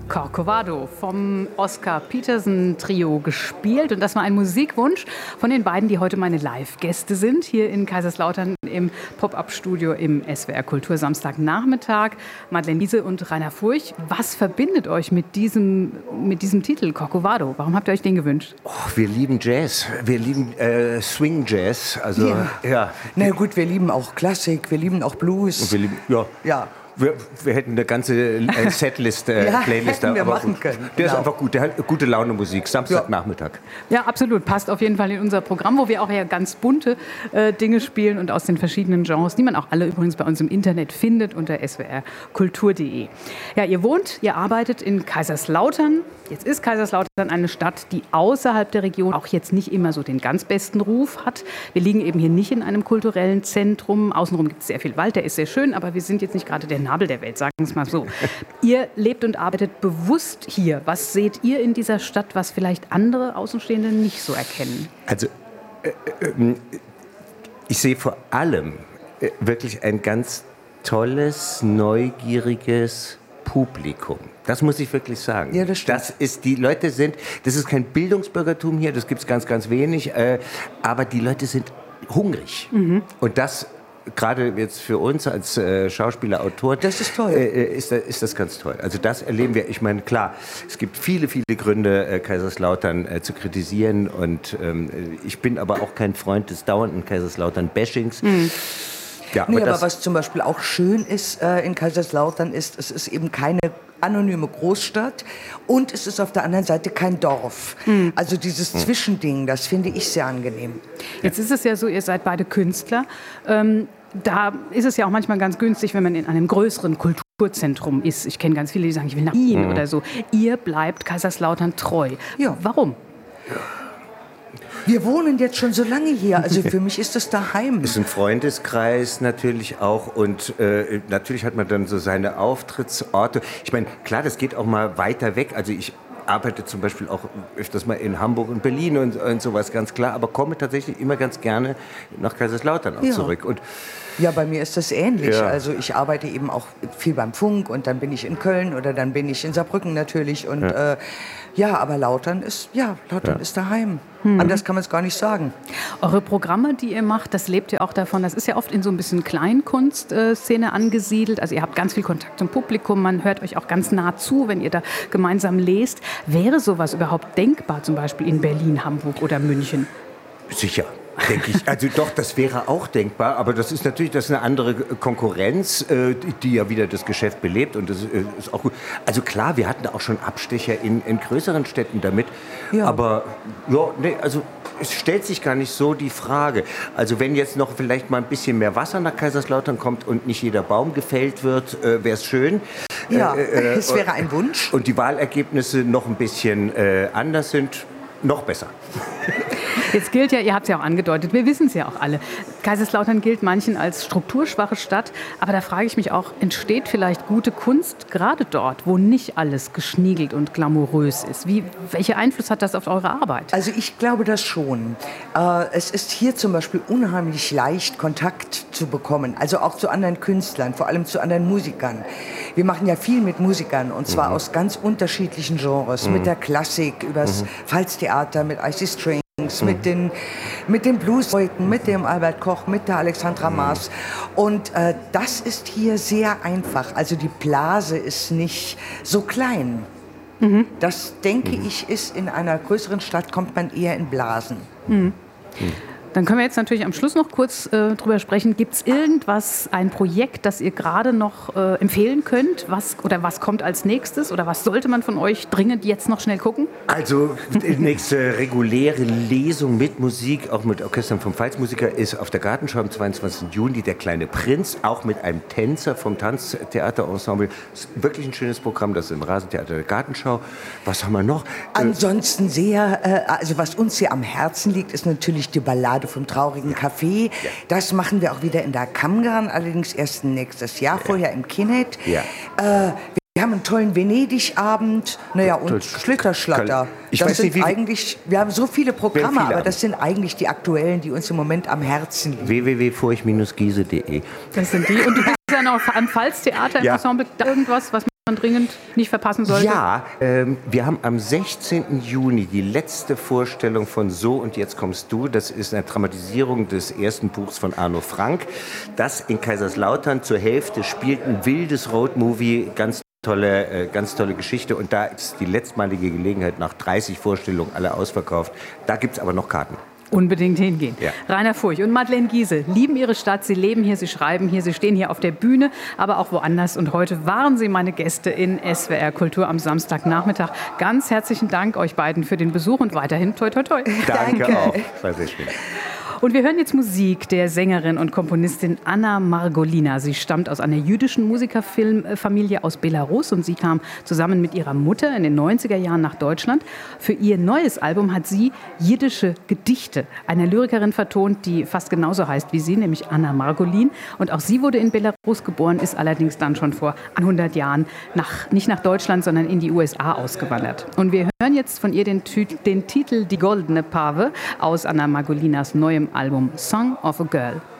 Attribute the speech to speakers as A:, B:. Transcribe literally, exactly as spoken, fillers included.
A: Corcovado vom Oscar Peterson Trio gespielt. Und das war ein Musikwunsch von den beiden, die heute meine Live-Gäste sind, hier in Kaiserslautern im Pop-Up-Studio im S W R Kultur Samstagnachmittag. Madeleine Wiese und Rainer Furch, was verbindet euch mit diesem, mit diesem Titel Corcovado? Warum habt ihr euch den gewünscht?
B: Oh, wir lieben Jazz, wir lieben äh, Swing-Jazz. Also,
C: ja.
B: ja.
C: Na gut, wir lieben auch Klassik, wir lieben auch Blues.
B: Und wir lieben, ja.
C: Ja.
B: Wir, wir hätten eine ganze äh, Setlist, äh,
C: ja,
B: Playlist.
C: hätten wir
B: aber
C: machen können.
B: Der
C: genau.
B: ist einfach gut, der hat gute Laune Musik, Samstagnachmittag.
A: Ja, absolut, passt auf jeden Fall in unser Programm, wo wir auch ja ganz bunte äh, Dinge spielen und aus den verschiedenen Genres, die man auch alle übrigens bei uns im Internet findet unter s w r kultur punkt d e. Ja, ihr wohnt, ihr arbeitet in Kaiserslautern. Jetzt ist Kaiserslautern eine Stadt, die außerhalb der Region auch jetzt nicht immer so den ganz besten Ruf hat. Wir liegen eben hier nicht in einem kulturellen Zentrum. Außenrum gibt es sehr viel Wald, der ist sehr schön, aber wir sind jetzt nicht gerade der Nabel der Welt, sagen wir es mal so. Ihr lebt und arbeitet bewusst hier. Was seht ihr in dieser Stadt, was vielleicht andere Außenstehende nicht so erkennen?
B: Also, äh, äh, ich sehe vor allem äh, wirklich ein ganz tolles, neugieriges Publikum. Das muss ich wirklich sagen.
C: Ja, das stimmt.
B: Das ist, die Leute sind, das ist kein Bildungsbürgertum hier, das gibt es ganz, ganz wenig, äh, aber die Leute sind hungrig. Mhm. Und das, gerade jetzt für uns als äh, Schauspieler, Autoren,
C: das ist toll.
B: Äh, ist, ist das ganz toll. Also das erleben wir, ich meine, klar, es gibt viele, viele Gründe, äh, Kaiserslautern äh, zu kritisieren und ähm, ich bin aber auch kein Freund des dauernden Kaiserslautern-Bashings. Mhm. Ja,
C: nee,
B: aber,
C: aber was zum Beispiel auch schön ist äh, in Kaiserslautern ist, es ist eben keine anonyme Großstadt und es ist auf der anderen Seite kein Dorf. Mhm. Also dieses mhm. Zwischending, das finde ich sehr angenehm.
A: Jetzt ist es ja so, ihr seid beide Künstler. Ähm, da ist es ja auch manchmal ganz günstig, wenn man in einem größeren Kulturzentrum ist. Ich kenne ganz viele, die sagen, ich will nach Wien mhm. oder so. Ihr bleibt Kaiserslautern treu.
C: Ja.
A: Warum?
B: Ja.
C: Wir wohnen jetzt schon so lange hier, also für mich ist das daheim.
B: Ist ein Freundeskreis natürlich auch und äh, natürlich hat man dann so seine Auftrittsorte. Ich meine, klar, das geht auch mal weiter weg. Also ich arbeite zum Beispiel auch öfters mal in Hamburg und Berlin und, und sowas, ganz klar, aber komme tatsächlich immer ganz gerne nach Kaiserslautern auch ja. zurück. Und
C: ja, bei mir ist das ähnlich.
B: Ja.
C: Also ich arbeite eben auch viel beim Funk und dann bin ich in Köln oder dann bin ich in Saarbrücken natürlich. Und ja, äh, ja aber Lautern ist, ja, Lautern ja. ist daheim. Mhm. Anders kann man es gar nicht sagen.
A: Eure Programme, die ihr macht, das lebt ja auch davon, das ist ja oft in so ein bisschen Kleinkunstszene angesiedelt. Also ihr habt ganz viel Kontakt zum Publikum, man hört euch auch ganz nah zu, wenn ihr da gemeinsam lest. Wäre sowas überhaupt denkbar, zum Beispiel in Berlin, Hamburg oder München?
B: Sicher. Denke ich. Also doch, das wäre auch denkbar, aber das ist natürlich das ist eine andere Konkurrenz, äh, die ja wieder das Geschäft belebt und das äh, ist auch gut. Also klar, wir hatten auch schon Abstecher in, in größeren Städten damit, ja. aber ja, nee, also es stellt sich gar nicht so die Frage. Also wenn jetzt noch vielleicht mal ein bisschen mehr Wasser nach Kaiserslautern kommt und nicht jeder Baum gefällt wird, äh, wäre es schön.
C: Ja, äh, es wäre ein Wunsch.
B: Und die Wahlergebnisse noch ein bisschen äh, anders sind, noch besser.
A: Jetzt gilt ja, ihr habt es ja auch angedeutet, wir wissen es ja auch alle, Kaiserslautern gilt manchen als strukturschwache Stadt, aber da frage ich mich auch, entsteht vielleicht gute Kunst gerade dort, wo nicht alles geschniegelt und glamourös ist? Wie, welcher Einfluss hat das auf eure Arbeit?
C: Also ich glaube das schon. Äh, es ist hier zum Beispiel unheimlich leicht, Kontakt zu bekommen, also auch zu anderen Künstlern, vor allem zu anderen Musikern. Wir machen ja viel mit Musikern und zwar mhm. aus ganz unterschiedlichen Genres, mhm. mit der Klassik, übers mhm. Pfalztheater, mit Icy Strings, Mhm. mit den, mit den Bluesleuten, mit dem Albert Koch, mit der Alexandra mhm. Maas. Und äh, das ist hier sehr einfach. Also die Blase ist nicht so klein. Mhm. Das, denke mhm. ich, ist in einer größeren Stadt, kommt man eher in Blasen. Mhm. Mhm.
A: Dann können wir jetzt natürlich am Schluss noch kurz äh, drüber sprechen. Gibt es irgendwas, ein Projekt, das ihr gerade noch äh, empfehlen könnt? Was, oder was kommt als nächstes? Oder was sollte man von euch dringend jetzt noch schnell gucken?
B: Also die nächste reguläre Lesung mit Musik, auch mit Orchestern vom Pfalzmusiker, ist auf der Gartenschau am zweiundzwanzigsten Juni Der kleine Prinz, auch mit einem Tänzer vom Tanztheaterensemble. Das ist wirklich ein schönes Programm, das ist im Rasentheater der Gartenschau. Was haben wir noch?
C: Ansonsten sehr, äh, also was uns sehr am Herzen liegt, ist natürlich die Ballade vom traurigen Café. Ja. Das machen wir auch wieder in der Kammgarn, allerdings erst nächstes Jahr, ja. vorher im Kinet. Ja. Äh, wir haben einen tollen Venedig-Abend, naja, und Schlitterschlatter. Ich das weiß sind nicht, wie eigentlich, wir haben so viele Programme, viele aber das sind eigentlich die aktuellen, die uns im Moment am Herzen liegen.
B: w w w punkt furch Bindestrich giese punkt de
A: Das sind die. Und du bist ja noch am Pfalztheater im ja. Ensemble. Irgendwas, was man dringend nicht verpassen sollte?
B: Ja, ähm, wir haben am sechzehnten Juni die letzte Vorstellung von So und jetzt kommst du. Das ist eine Dramatisierung des ersten Buchs von Arno Frank. Das in Kaiserslautern zur Hälfte spielt ein wildes Roadmovie, ganz tolle, äh, ganz tolle Geschichte. Und da ist die letztmalige Gelegenheit, nach dreißig Vorstellungen alle ausverkauft. Da gibt es aber noch Karten.
A: Unbedingt hingehen.
B: Ja.
A: Rainer Furch und Madeleine Giese lieben ihre Stadt, sie leben hier, sie schreiben hier, sie stehen hier auf der Bühne, aber auch woanders. Und heute waren sie meine Gäste in S W R Kultur am Samstagnachmittag. Ganz herzlichen Dank euch beiden für den Besuch und weiterhin toi toi toi.
B: Danke,
C: Danke.
B: auch. War sehr schön.
A: Und wir hören jetzt Musik der Sängerin und Komponistin Anna Margolina. Sie stammt aus einer jüdischen Musikerfamilie aus Belarus und sie kam zusammen mit ihrer Mutter in den neunziger Jahren nach Deutschland. Für ihr neues Album hat sie jiddische Gedichte einer Lyrikerin vertont, die fast genauso heißt wie sie, nämlich Anna Margolin. Und auch sie wurde in Belarus geboren, ist allerdings dann schon vor hundert Jahren nach, nicht nach Deutschland, sondern in die U S A ausgewandert. Und wir hören jetzt von ihr den, den Titel Die goldene Pave aus Anna Margolinas neuem Album Song of a Girl.